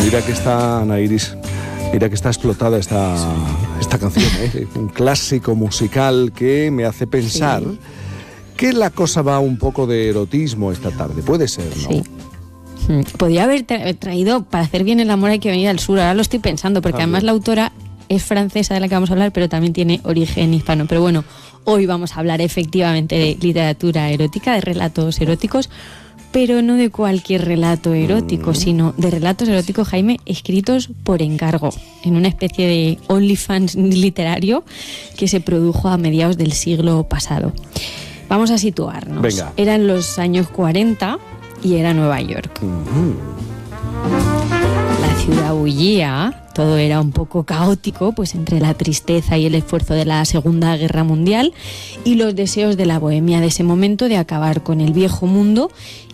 Mira que está, Ana Iris, mira que está explotada esta canción, un clásico musical que me hace pensar que la cosa va un poco de erotismo esta tarde. Puede ser, ¿no? Sí. Podría haber traído, para hacer bien el amor hay que venir al sur. Ahora lo estoy pensando, porque además la autora es francesa, de la que vamos a hablar, pero también tiene origen hispano. Pero bueno, hoy vamos a hablar efectivamente de literatura erótica, de relatos eróticos, pero no de cualquier relato erótico, sino de relatos eróticos, Jaime, escritos por encargo, en una especie de OnlyFans literario que se produjo a mediados del siglo pasado. Vamos a situarnos. Venga. Eran los años 40 y era Nueva York. La ciudad bullía, todo era un poco caótico, pues entre la tristeza y el esfuerzo de la Segunda Guerra Mundial y los deseos de la bohemia de ese momento de acabar con el viejo mundo